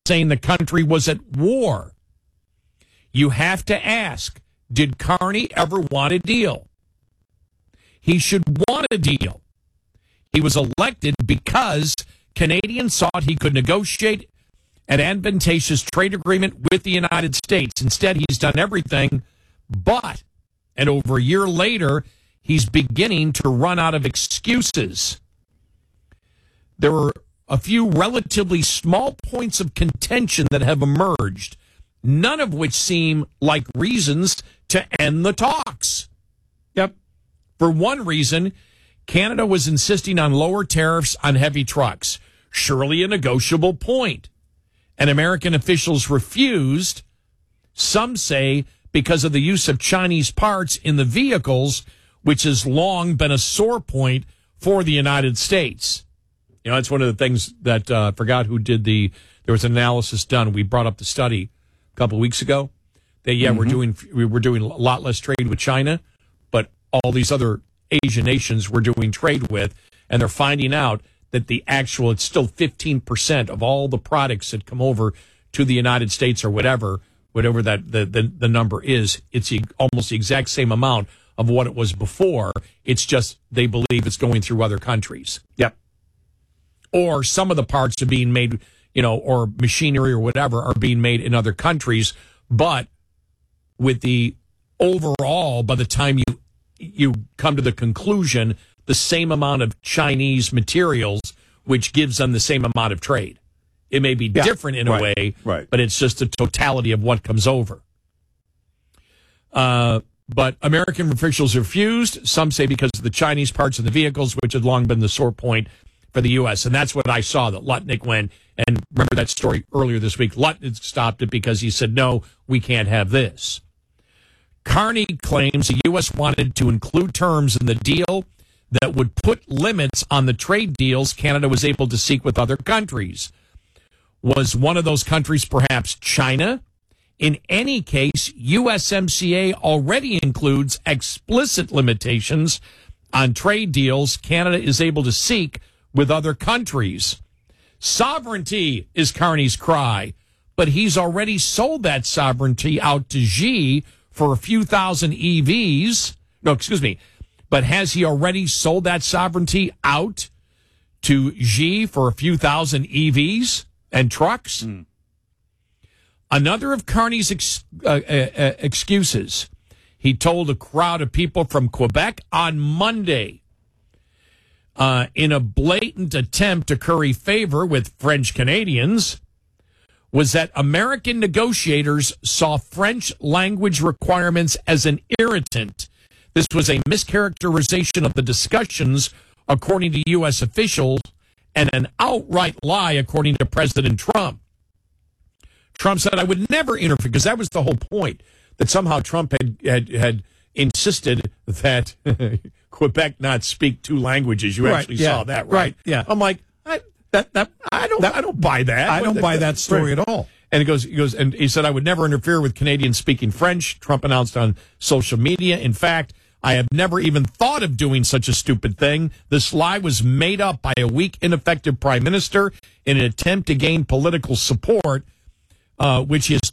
saying the country was at war. You have to ask, did Carney ever want a deal? He should want a deal. He was elected because Canadians thought he could negotiate an advantageous trade agreement with the United States. Instead, he's done everything but, and over a year later, he's beginning to run out of excuses. There were a few relatively small points of contention that have emerged, none of which seem like reasons to end the talks. Yep. For one reason, Canada was insisting on lower tariffs on heavy trucks, surely a negotiable point. And American officials refused, some say because of the use of Chinese parts in the vehicles, which has long been a sore point for the United States. You know, it's one of the things that I forgot who did there was an analysis done. We brought up the study a couple of weeks ago. That, we're doing a lot less trade with China, but all these other Asian nations we're doing trade with, and they're finding out that it's still 15% of all the products that come over to the United States or whatever that the number is. It's almost the exact same amount of what it was before. It's just they believe it's going through other countries. Yep. Or some of the parts are being made, or machinery or whatever are being made in other countries. But with the overall, by the time you come to the conclusion, the same amount of Chinese materials, which gives them the same amount of trade. It may be different in a way, but it's just the totality of what comes over. But American officials refused, some say because of the Chinese parts of the vehicles, which had long been the sore point for the U.S. And that's what I saw, that Lutnick went, and remember that story earlier this week, Lutnick stopped it because he said, no, we can't have this. Carney claims the U.S. wanted to include terms in the deal that would put limits on the trade deals Canada was able to seek with other countries. Was one of those countries perhaps China? In any case, USMCA already includes explicit limitations on trade deals Canada is able to seek with other countries. Sovereignty is Carney's cry, but he's already sold that sovereignty out to Xi for a few thousand EVs. No, excuse me. But has he already sold that sovereignty out to Xi for a few thousand EVs and trucks? Another of Carney's excuses. He told a crowd of people from Quebec on Monday, in a blatant attempt to curry favor with French Canadians, was that American negotiators saw French language requirements as an irritant. This was a mischaracterization of the discussions, according to U.S. officials, and an outright lie, according to President Trump. Trump said, I would never interfere, because that was the whole point, that somehow Trump had insisted that Quebec not speak two languages. You actually saw that, right? Yeah. I'm like, I don't buy that. I don't buy that story at all. And he said, I would never interfere with Canadians speaking French. Trump announced on social media. In fact, I have never even thought of doing such a stupid thing. This lie was made up by a weak, ineffective prime minister in an attempt to gain political support, which he has